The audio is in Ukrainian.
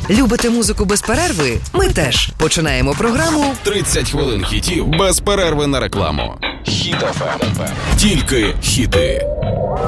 Любите музику без перерви? Ми теж. Починаємо програму «30 хвилин хітів без перерви на рекламу». Хіт FM. Тільки хіти.